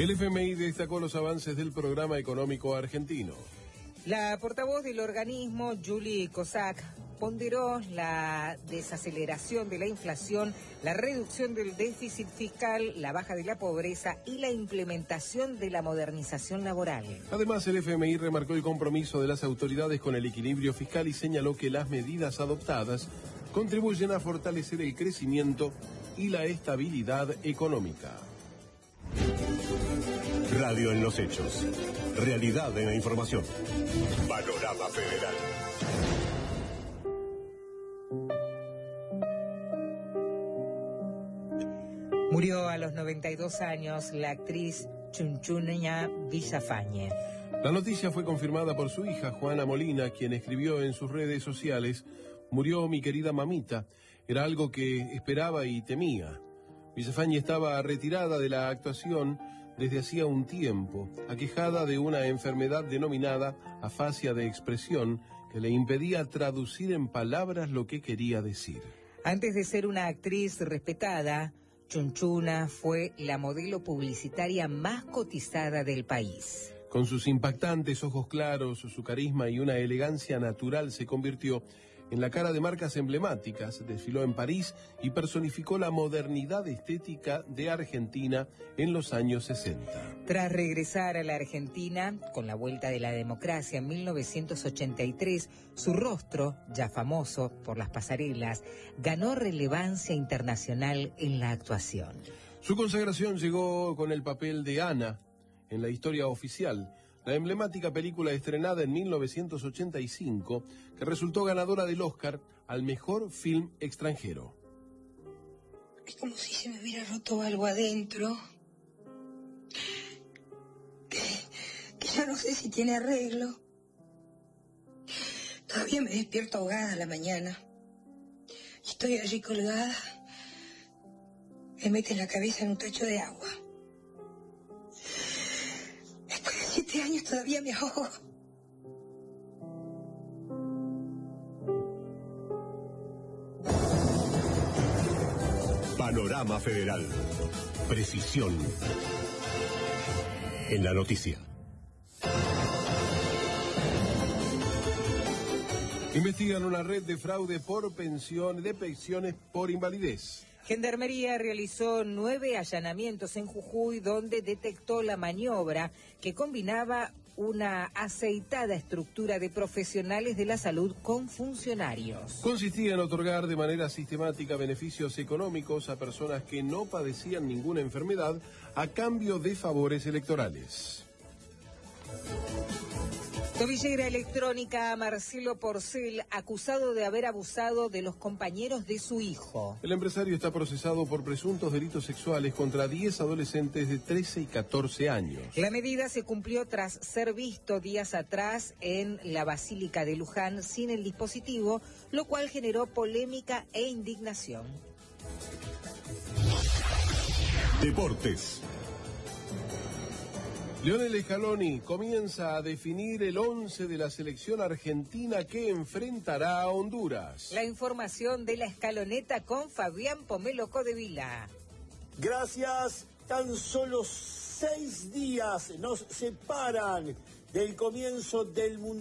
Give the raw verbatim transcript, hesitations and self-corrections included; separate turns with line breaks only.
El F M I destacó los avances del programa económico argentino.
La portavoz del organismo, Julie Kozak, ponderó la desaceleración de la inflación, la reducción del déficit fiscal, la baja de la pobreza y la implementación de la modernización laboral.
Además, el F M I remarcó el compromiso de las autoridades con el equilibrio fiscal y señaló que las medidas adoptadas contribuyen a fortalecer el crecimiento y la estabilidad económica.
Radio en los hechos. Realidad en la información. Panorama Federal.
Murió a los noventa y dos años la actriz Chunchuna Villafañe.
La noticia fue confirmada por su hija, Juana Molina, quien escribió en sus redes sociales: "Murió mi querida mamita, era algo que esperaba y temía". Villafañe estaba retirada de la actuación desde hacía un tiempo, aquejada de una enfermedad denominada afasia de expresión que le impedía traducir en palabras lo que quería decir.
Antes de ser una actriz respetada, Chunchuna fue la modelo publicitaria más cotizada del país.
Con sus impactantes ojos claros, su carisma y una elegancia natural se convirtió en la cara de marcas emblemáticas, desfiló en París y personificó la modernidad estética de Argentina en los años sesenta.
Tras regresar a la Argentina, con la vuelta de la democracia en mil novecientos ochenta y tres, su rostro, ya famoso por las pasarelas, ganó relevancia internacional en la actuación.
Su consagración llegó con el papel de Ana en La historia oficial, la emblemática película estrenada en mil novecientos ochenta y cinco, que resultó ganadora del Oscar al mejor film extranjero.
Es como si se me hubiera roto algo adentro, que, que ya no sé si tiene arreglo. Todavía me despierto ahogada a la mañana. Estoy allí colgada, me meten la cabeza en un tacho de agua. Siete años todavía me ahogo.
Panorama Federal. Precisión en la noticia.
Investigan una red de fraude por pensión, de pensiones por invalidez.
Gendarmería realizó nueve allanamientos en Jujuy, donde detectó la maniobra que combinaba una aceitada estructura de profesionales de la salud con funcionarios.
Consistía en otorgar de manera sistemática beneficios económicos a personas que no padecían ninguna enfermedad a cambio de favores electorales.
Tobillera electrónica a Marcelo Porcel, acusado de haber abusado de los compañeros de su hijo.
El empresario está procesado por presuntos delitos sexuales contra diez adolescentes de trece y catorce años.
La medida se cumplió tras ser visto días atrás en la Basílica de Luján sin el dispositivo, lo cual generó polémica e indignación.
Deportes.
Lionel Scaloni comienza a definir el once de la selección argentina que enfrentará a Honduras.
La información de la escaloneta con Fabián Pomelo Codevila.
Gracias, tan solo seis días nos separan del comienzo del Mundial.